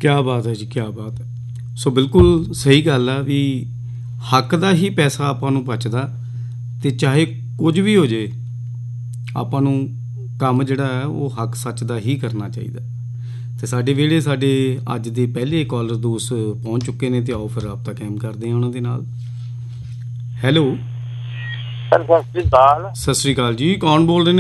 ਕਿਆ ਬਾਤ ਹੈ ਜੀ, ਕਿਆ ਬਾਤ ਹੈ। ਸੋ ਬਿਲਕੁਲ ਸਹੀ ਗੱਲ ਆ ਵੀ ਹੱਕ ਦਾ ਹੀ ਪੈਸਾ ਆਪਾਂ ਨੂੰ ਬਚਦਾ, ਅਤੇ ਚਾਹੇ ਕੁਝ ਵੀ ਹੋ ਜੇ ਆਪਾਂ ਨੂੰ ਕੰਮ ਜਿਹੜਾ ਹੈ ਉਹ ਹੱਕ ਸੱਚ ਦਾ ਹੀ ਕਰਨਾ ਚਾਹੀਦਾ। ਅਤੇ ਸਾਡੇ ਵੇਲੇ ਸਾਡੇ ਅੱਜ ਦੇ ਪਹਿਲੇ ਕਾਲਰ ਦੋਸਤ ਪਹੁੰਚ ਚੁੱਕੇ ਨੇ, ਅਤੇ ਆਓ ਫਿਰ ਰਾਬਤਾ ਕਾਇਮ ਕਰਦੇ ਹਾਂ ਉਹਨਾਂ ਦੇ ਨਾਲ। ਹੈਲੋ, ਸਤਿ ਸ਼੍ਰੀ ਅਕਾਲ। ਸਤਿ ਸ਼੍ਰੀ ਅਕਾਲ ਜੀ, ਕੌਣ ਬੋਲ ਰਹੇ ਨੇ?